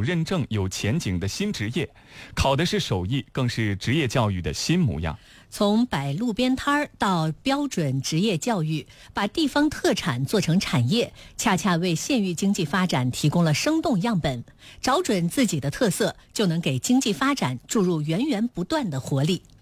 认证、有前景的新职业。考的是手艺，更是职业教育的新模样。 从摆路边摊儿到标准职业教育，把地方特产做成产业，恰恰为县域经济发展提供了生动样本。找准自己的特色，就能给经济发展注入源源不断的活力。